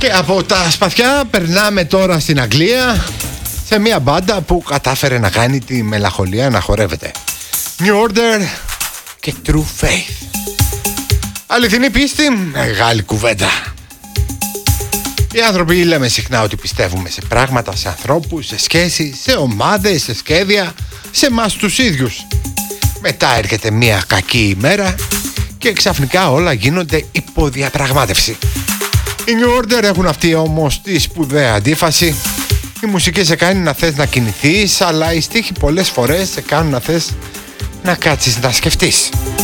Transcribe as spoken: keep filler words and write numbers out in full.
Και από τα σπαθιά περνάμε τώρα στην Αγγλία, σε μια μπάντα που κατάφερε να κάνει τη μελαγχολία να χορεύεται. New Order και True Faith. Αληθινή πίστη, μεγάλη κουβέντα. Οι άνθρωποι λέμε συχνά ότι πιστεύουμε σε πράγματα, σε ανθρώπους, σε σχέσεις, σε ομάδες, σε σχέδια, σε εμάς τους ίδιους. Μετά έρχεται μια κακή ημέρα και ξαφνικά όλα γίνονται υποδιαπραγμάτευση. Οι New Order έχουν αυτή όμως τη σπουδαία αντίφαση. Η μουσική σε κάνει να θες να κινηθείς, αλλά οι στίχοι πολλές φορές σε κάνουν να θες να κάτσεις να σκεφτείς.